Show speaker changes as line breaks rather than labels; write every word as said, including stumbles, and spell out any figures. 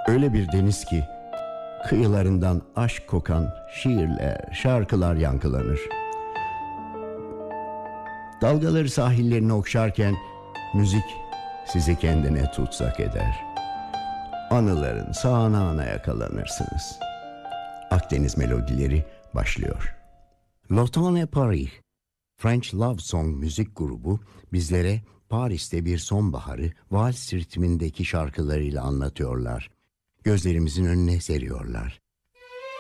Öyle bir deniz ki kıyılarından aşk kokan şiirler, şarkılar yankılanır. Dalgaları sahillerini okşarken müzik sizi kendine tutsak eder. Anıların sağanağına yakalanırsınız. Akdeniz melodileri başlıyor. L'Automne Paris, French Love Song müzik grubu bizlere Paris'te bir sonbaharı vals ritmindeki şarkılarıyla anlatıyorlar. Gözlerimizin önüne seriyorlar.